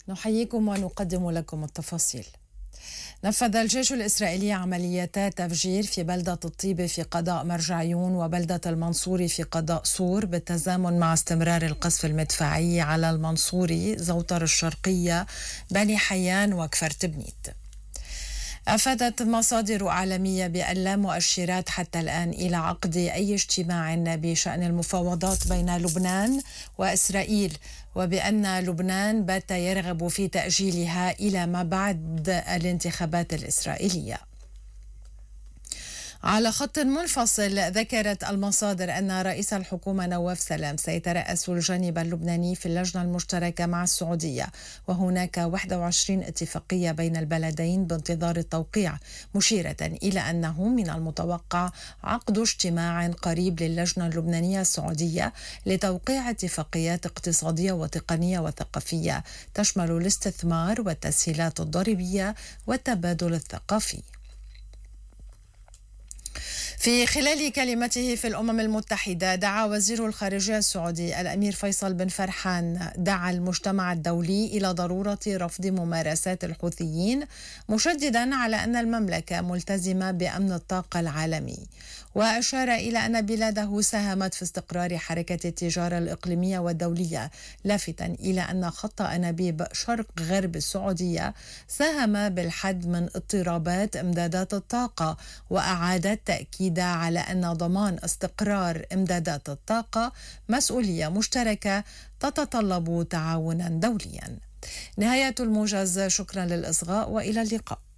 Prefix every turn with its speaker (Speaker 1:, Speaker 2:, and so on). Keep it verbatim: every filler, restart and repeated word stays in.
Speaker 1: نحييكم ونقدم لكم التفاصيل. نفذ الجيش الإسرائيلي عمليات تفجير في بلدة الطيبة في قضاء مرجعيون وبلدة المنصوري في قضاء صور بالتزامن مع استمرار القصف المدفعي على المنصوري، زوطر الشرقية، بني حيان وكفر تبنيت. أفادت مصادر عالمية بأن لا مؤشرات حتى الآن إلى عقد أي اجتماع بشأن المفاوضات بين لبنان وإسرائيل، وبأن لبنان بات يرغب في تأجيلها إلى ما بعد الانتخابات الإسرائيلية. على خط منفصل، ذكرت المصادر أن رئيس الحكومة نواف سلام سيترأس الجانب اللبناني في اللجنة المشتركة مع السعودية، وهناك واحد وعشرين اتفاقية بين البلدين بانتظار التوقيع، مشيرة إلى أنه من المتوقع عقد اجتماع قريب للجنة اللبنانية السعودية لتوقيع اتفاقيات اقتصادية وتقنية وثقافية تشمل الاستثمار والتسهيلات الضريبية والتبادل الثقافي. في خلال كلمته في الأمم المتحدة، دعا وزير الخارجية السعودي الأمير فيصل بن فرحان دعا المجتمع الدولي إلى ضرورة رفض ممارسات الحوثيين، مشددا على أن المملكة ملتزمة بأمن الطاقة العالمي، وأشار إلى أن بلاده ساهمت في استقرار حركة التجارة الإقليمية والدولية، لافتا إلى أن خط أنابيب شرق غرب السعودية ساهم بالحد من اضطرابات إمدادات الطاقة، وأعاد تأكيد على أن ضمان استقرار إمدادات الطاقة مسؤولية مشتركة تتطلب تعاونا دوليا. نهاية الموجز، شكرا للإصغاء وإلى اللقاء.